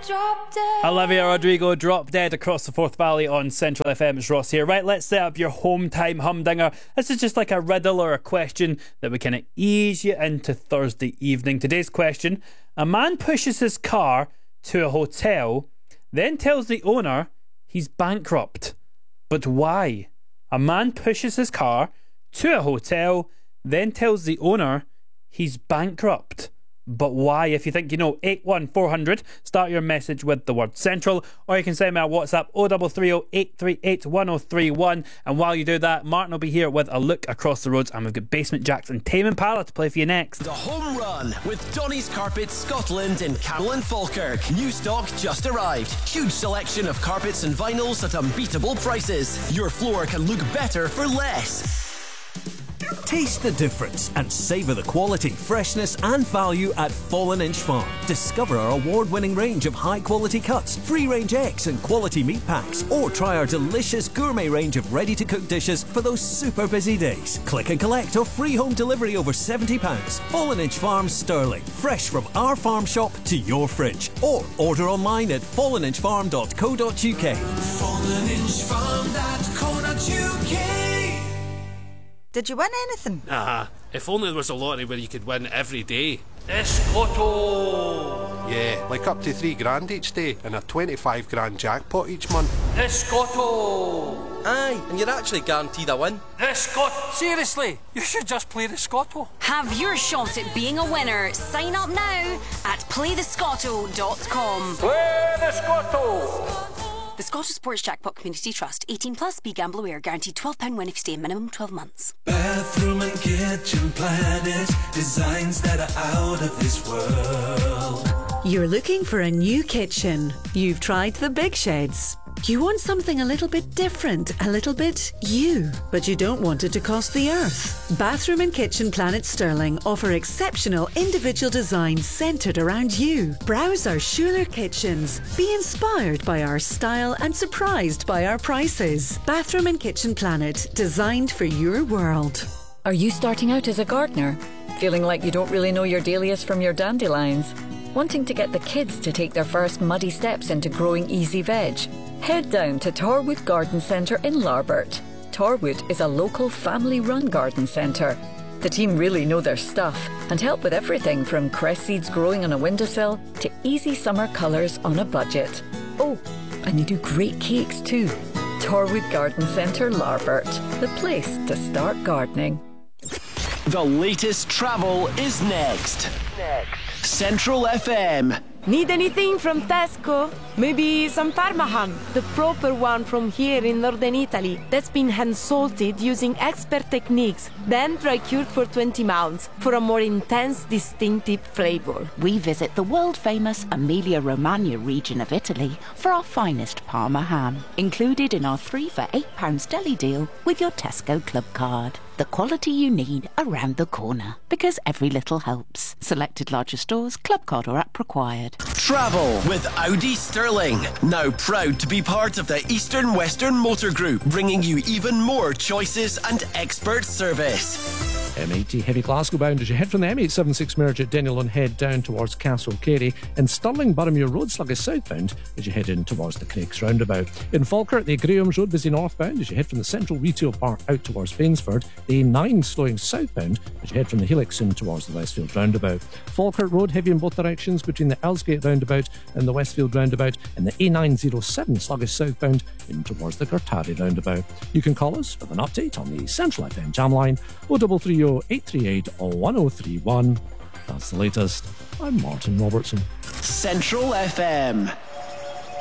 Drop Dead. Olivia Rodrigo, Drop Dead across the Forth Valley on Central FM. It's Ross here. Right, let's set up your home time humdinger. This is just like a riddle or a question that we kind of ease you into Thursday evening. Today's question: a man pushes his car to a hotel, then tells the owner he's bankrupt. But why? A man pushes his car to a hotel, then tells the owner he's bankrupt. But why? If you think you know, 81400, start your message with the word Central, or you can send me a WhatsApp 0330 838 1031. And while you do that, Martin will be here with a look across the roads, and we've got Basement Jacks and Tame Impala to play for you next. The Home Run with Donny's Carpets Scotland in Carroll and Falkirk. New stock just arrived. Huge selection of carpets and vinyls at unbeatable prices. Your floor can look better for less. Taste the difference and savour the quality, freshness and value at Fallen Inch Farm. Discover our award-winning range of high-quality cuts, free-range eggs and quality meat packs, or try our delicious gourmet range of ready-to-cook dishes for those super busy days. Click and collect or free home delivery over £70. Fallen Inch Farm, Stirling. Fresh from our farm shop to your fridge. Or order online at falleninchfarm.co.uk. falleninchfarm.co.uk. Did you win anything? Nah, if only there was a lottery where you could win every day. Escotto! Yeah, like up to $3,000 each day and a 25 grand jackpot each month. Escotto! Aye, and you're actually guaranteed a win. Escotto! Seriously, you should just play the Scotto. Have your shot at being a winner. Sign up now at playthescotto.com. Play the Scotto! The Scottish Sports Jackpot Community Trust. 18 plus. Be gamble aware. Guaranteed £12 win if you stay minimum 12 months. Bathroom and Kitchen Planet. Designs that are out of this world. You're looking for a new kitchen. You've tried the big sheds. You want something a little bit different, a little bit you, but you don't want it to cost the earth. Bathroom and Kitchen Planet Stirling offer exceptional individual designs centred around you. Browse our Schuler kitchens. Be inspired by our style and surprised by our prices. Bathroom and Kitchen Planet, designed for your world. Are you starting out as a gardener? Feeling like you don't really know your dahlias from your dandelions? Wanting to get the kids to take their first muddy steps into growing easy veg? Head down to Torwood Garden Centre in Larbert. Torwood is a local family-run garden centre. The team really know their stuff and help with everything from cress seeds growing on a windowsill to easy summer colours on a budget. Oh, and they do great cakes too. Torwood Garden Centre, Larbert, the place to start gardening. The latest travel is next. Central FM. Need anything from Tesco? Maybe some Parma ham, the proper one from here in northern Italy, that's been hand-salted using expert techniques, then dry-cured for 20 months for a more intense, distinctive flavour. We visit the world-famous Emilia-Romagna region of Italy for our finest Parma ham, included in our 3 for £8 deli deal with your Tesco Club card. The quality you need around the corner, because every little helps. Selected larger stores, club card or app required. Travel with Audi Stirling. Now proud to be part of the Eastern Western Motor Group, bringing you even more choices and expert service. M80 heavy Glasgow bound as you head from the M876 merge at Dennill Head down towards Castle Carey, and Stirling Boroughmuir Road sluggish southbound as you head in towards the Craigs roundabout. In Falkirk, the Graham's Road busy northbound as you head from the Central Retail Park out towards Fainsford. The A9 slowing southbound as you head from the Helix in towards the Westfield roundabout. Falkirk Road heavy in both directions between the Elsgate roundabout and the Westfield roundabout, and the A907 sluggish southbound in towards the Gartari roundabout. You can call us with an update on the Central FM jam line 0330 838 1031. That's the latest. I'm Martin Robertson. Central FM.